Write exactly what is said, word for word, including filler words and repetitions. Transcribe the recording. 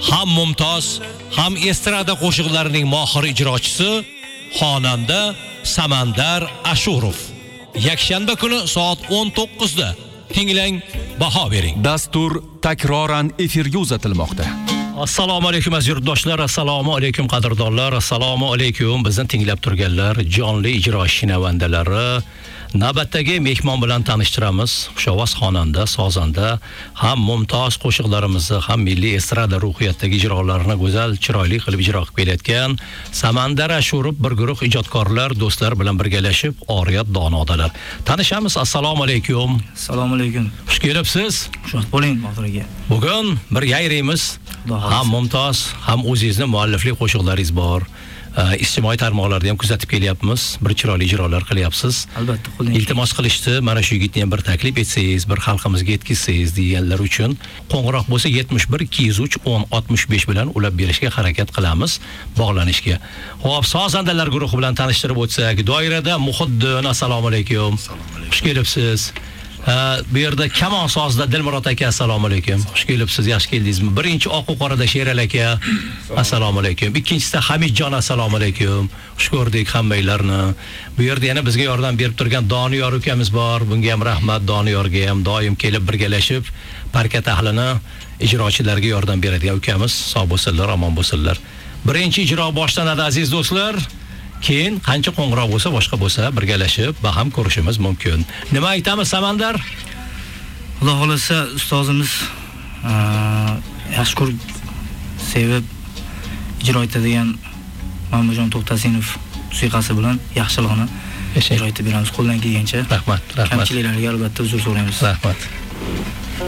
ham mumtoz, ham estrada qo'shiqlarining mohir ijrochisi xonanda Samandar Ashurov. Yakshanba kuni soat o'n to'qqizda tinglang, baho bering. Dastur takroran efirga uzatilmoqda. Assalomu alaykum aziz yurtdoshlar, assalomu alaykum qadrdonlar, assalomu alaykum bizni tinglab turganlar, jonli ijro shinavandalari. Navbatdagi mehmon bilan tanishtiramiz. Xushovoz xonanda, sozanda, ham mumtoz qo'shiqlarimizni, ham milliy estrada ruhiyatdagi ijrolarini go'zal, chiroyli qilib ijro qilib kelayotgan Samandar Ashurov bir guruh ijodkorlar, do'stlar bilan birgalashib oriyat donodalar. Tanishamiz. Assalomu alaykum. Assalomu alaykum. Xush kelibsiz. Xush bo'ling, Botir aka. Bugun bir yayraymiz. Ham mumtoz, ham o'zingizning mualliflik qo'shiqlaringiz bor. Ijtimoiy tarmoqlarda ham kuzatib kelyapmiz. Bir chiroyli ijrolar qilyapsiz. Albatta, qo'ling. Iltimos qilishdi, mana shu yigitni ham bir taklif etsangiz, bir xalqimizga yetkazsangiz deganlar uchun qo'ng'iroq bo'lsa yetmish bir ikki yuz uch o'n oltmish besh bilan ulab berishga harakat qilamiz, bog'lanishga. Xo'p, sozandalar guruhi bilan tanishtirib o'tsak, doirada Muhiddin, assalomu alaykum. Xush kelibsiz. Bu yerda kamon sozda Dilmurod aka, assalomu alaykum. Xush kelibsiz, yaxshi keldingizmi? Birinchi oq qorada Sheral aka, assalomu alaykum. Ikkinchisida Hamidjon, assalomu alaykum. Xush ko'rdik hammanglarni. Bu yerda yana bizga yordam berib turgan Doniyor ukamiz bor. Bunga ham rahmat. Doniyorga ham doim kelib birgalashib parkat ahlini, ijrochilarga yordam beradigan ukamiz. Sog' bo'lsinlar, omon bo'lsinlar. Birinchi ijro boshlanadi aziz do'stlar. Keyin qancha qo'ng'iroq bo'lsa, boshqa bo'lsa birgalashib baham ko'rishimiz mumkin. Nima aytamiz Samandar? Xudo xolasa ustozimiz yaxshi ko'rib, sevib ijro etadigan Mamajon To'xtasinov musiqasi bilan yaxshiligini ijro etib beramiz qo'ldan kelgancha. Rahmat, rahmat. Kamchiliklarga albatta uzr so'raymiz. Rahmat.